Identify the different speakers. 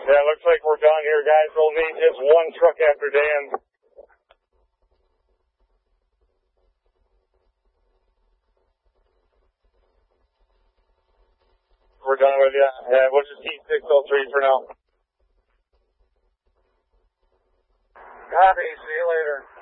Speaker 1: Yeah, looks like we're done here, guys. We'll need just one truck after Dan. We're done with you. Yeah, we'll just keep 603 for now. Copy. See you later.